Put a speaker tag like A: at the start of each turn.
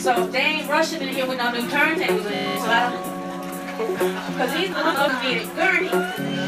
A: So they ain't rushing in here with no new turntables. So I don't, because he's the one who needed Gurney.